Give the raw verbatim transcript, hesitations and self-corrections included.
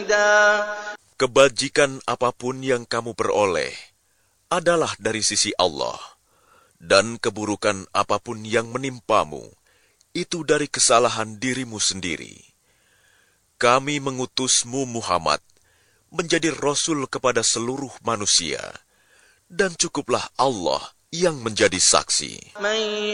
شهيدا. Kebajikan apapun yang kamu peroleh adalah dari sisi Allah, dan keburukan apapun yang menimpamu itu dari kesalahan dirimu sendiri. Kami mengutusmu Muhammad menjadi Rasul kepada seluruh manusia, dan cukuplah Allah yang menjadi saksi.